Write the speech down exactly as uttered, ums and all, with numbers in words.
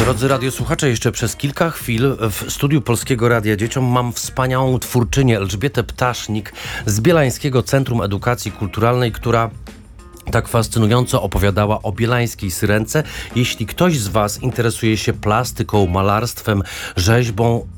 Drodzy radiosłuchacze, jeszcze przez kilka chwil w studiu Polskiego Radia Dzieciom mam wspaniałą twórczynię Elżbietę Ptasznik z Bielańskiego Centrum Edukacji Kulturalnej, która tak fascynująco opowiadała o bielańskiej Syrence. Jeśli ktoś z Was interesuje się plastyką, malarstwem, rzeźbą,